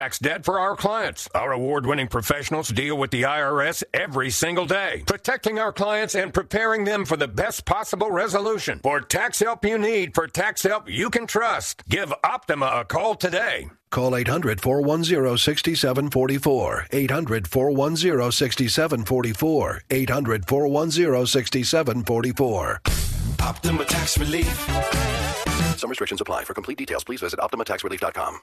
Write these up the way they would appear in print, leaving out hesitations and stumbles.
Tax debt for our clients. Our award-winning professionals deal with the IRS every single day, protecting our clients and preparing them for the best possible resolution. For tax help you need, for tax help you can trust, give Optima a call today. Call 800-410-6744. 800-410-6744. 800-410-6744. Optima Tax Relief. Some restrictions apply. For complete details, please visit OptimaTaxRelief.com.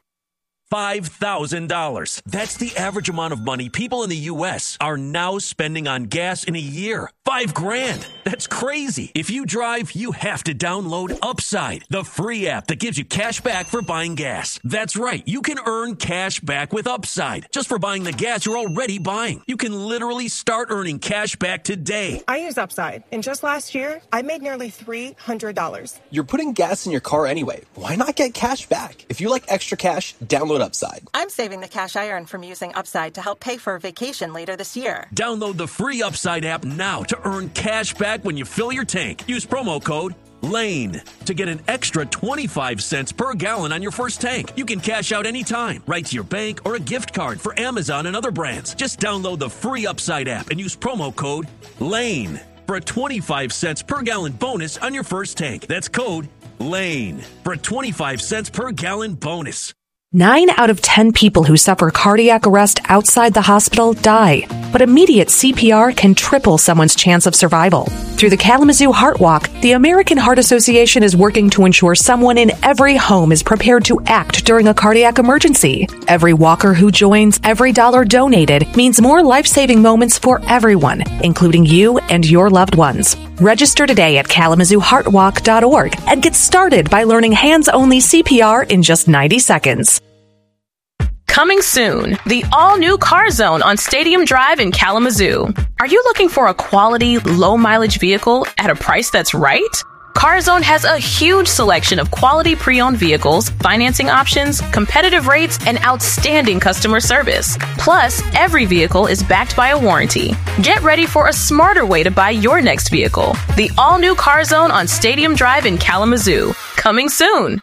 $5,000. That's the average amount of money people in the U.S. are now spending on gas in a year. $5,000. That's crazy. If you drive, you have to download Upside, the free app that gives you cash back for buying gas. That's right. You can earn cash back with Upside just for buying the gas you're already buying. You can literally start earning cash back today. I use Upside, and just last year, I made nearly $300. You're putting gas in your car anyway. Why not get cash back? If you like extra cash, download Upside. I'm saving the cash I earn from using Upside to help pay for a vacation later this year. Download the free Upside app now to earn cash back when you fill your tank. Use promo code LANE to get an extra 25 cents per gallon on your first tank. You can cash out anytime, right to your bank or a gift card for Amazon and other brands. Just download the free Upside app and use promo code LANE for a 25 cents per gallon bonus on your first tank. That's code LANE for a 25 cents per gallon bonus. 9 out of 10 people who suffer cardiac arrest outside the hospital die, but immediate CPR can triple someone's chance of survival. Through the Kalamazoo Heart Walk, the American Heart Association is working to ensure someone in every home is prepared to act during a cardiac emergency. Every walker who joins, every dollar donated means more life-saving moments for everyone, including you and your loved ones. Register today at KalamazooHeartWalk.org and get started by learning hands-only CPR in just 90 seconds. Coming soon, the all-new Car Zone on Stadium Drive in Kalamazoo. Are you looking for a quality, low-mileage vehicle at a price that's right? CarZone has a huge selection of quality pre-owned vehicles, financing options, competitive rates, and outstanding customer service. Plus, every vehicle is backed by a warranty. Get ready for a smarter way to buy your next vehicle. The all-new CarZone on Stadium Drive in Kalamazoo. Coming soon.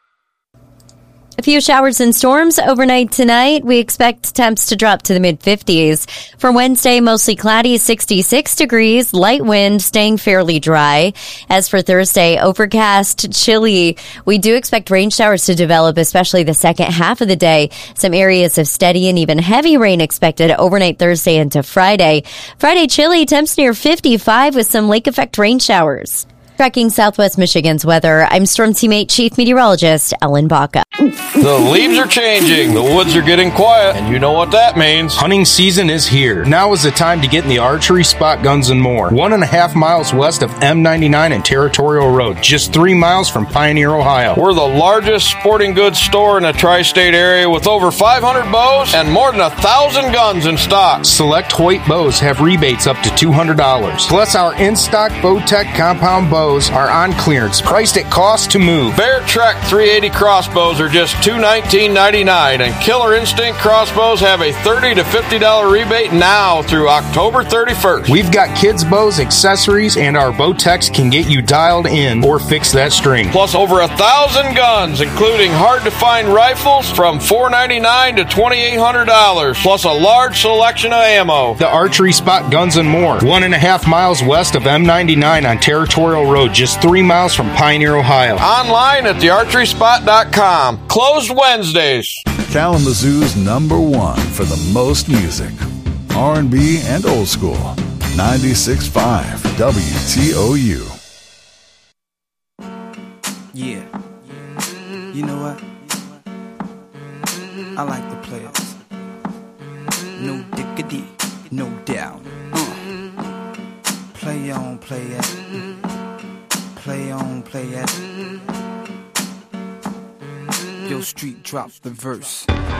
A few showers and storms overnight tonight. We expect temps to drop to the mid-50s. For Wednesday, mostly cloudy, 66 degrees, light wind, staying fairly dry. As for Thursday, overcast, chilly. We do expect rain showers to develop, especially the second half of the day. Some areas of steady and even heavy rain expected overnight Thursday into Friday. Friday, chilly, temps near 55 with some lake effect rain showers. Tracking Southwest Michigan's weather, I'm Storm Teammate Chief Meteorologist Ellen Baca. The leaves are changing, the woods are getting quiet, and you know what that means. Hunting season is here. Now is the time to get in the archery spot, guns, and more. 1.5 miles west of M99 and Territorial Road, just 3 miles from Pioneer, Ohio. We're the largest sporting goods store in the tri-state area with over 500 bows and more than 1,000 guns in stock. Select Hoyt bows have rebates up to $200. Plus, our in-stock Bowtech compound bows are on clearance, priced at cost to move. Bear Trek 380 crossbows are just $219.99, and Killer Instinct crossbows have a $30 to $50 rebate now through October 31st. We've got kids' bows, accessories, and our Bowtechs can get you dialed in or fix that string. Plus over 1,000 guns, including hard-to-find rifles from $499 to $2,800, plus a large selection of ammo. The archery spot, guns, and more. 1.5 miles west of M99 on Territorial Road, just 3 miles from Pioneer, Ohio. Online at thearcheryspot.com. Closed Wednesdays. Kalamazoo's #1 for the most music. R&B and old school. 96.5 WTOU. Yeah. You know what? I like the players. No diggity, no doubt. Play on, play it. Play on, play it. Yo, Street drops the verse.